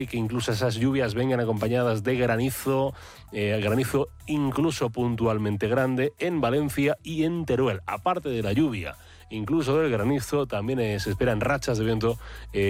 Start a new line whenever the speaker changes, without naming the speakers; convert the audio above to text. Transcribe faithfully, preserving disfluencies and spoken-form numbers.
y que incluso esas lluvias vengan acompañadas de granizo, eh, granizo incluso puntualmente grande en Valencia y en Teruel. Aparte de la lluvia, incluso del granizo, también eh, se esperan rachas de viento eh,